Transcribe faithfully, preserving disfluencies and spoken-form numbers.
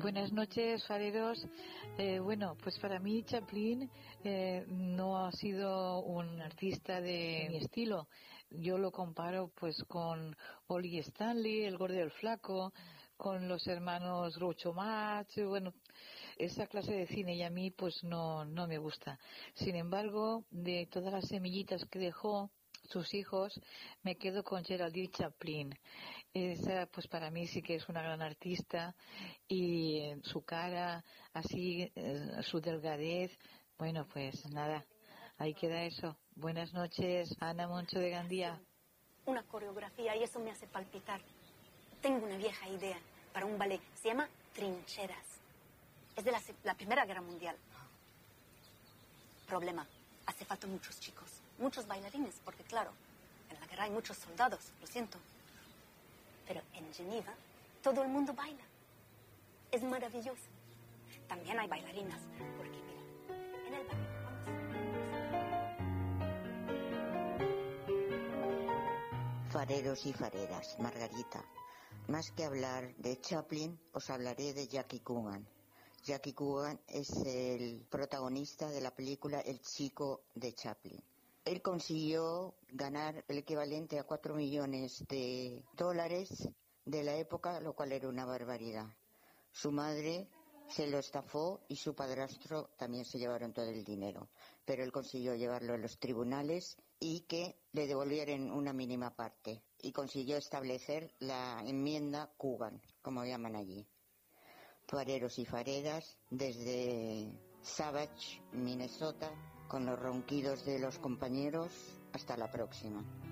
Buenas noches, fareros. Eh, bueno, pues para mí Chaplin eh, no ha sido un artista de mi estilo. Yo lo comparo pues con Ollie Stanley, El Gordo y el Flaco, con los hermanos Groucho Marx. Bueno, esa clase de cine y a mí pues no, no me gusta. Sin embargo, de todas las semillitas que dejó sus hijos, me quedo con Geraldine Chaplin. Esa, pues para mí sí que es una gran artista y eh, su cara, así, eh, su delgadez, bueno, pues nada, ahí queda eso. Buenas noches, Ana Moncho de Gandía. Una coreografía y eso me hace palpitar. Tengo una vieja idea para un ballet, se llama Trincheras. Es de la, la Primera Guerra Mundial. Problema, hace falta muchos chicos. Muchos bailarines, porque claro, en la guerra hay muchos soldados, lo siento. Pero en Geneva todo el mundo baila. Es maravilloso. También hay bailarinas, porque mira, en el ballet vamos. Fareros y fareras, Margarita. Más que hablar de Chaplin, os hablaré de Jackie Coogan. Jackie Coogan es el protagonista de la película El chico de Chaplin. Él consiguió ganar el equivalente a cuatro millones de dólares de la época, lo cual era una barbaridad. Su madre se lo estafó y su padrastro también se llevaron todo el dinero. Pero él consiguió llevarlo a los tribunales y que le devolvieran una mínima parte. Y consiguió establecer la enmienda Coogan, como llaman allí. Fareros y fareras, desde Savage, Minnesota, con los ronquidos de los compañeros. Hasta la próxima.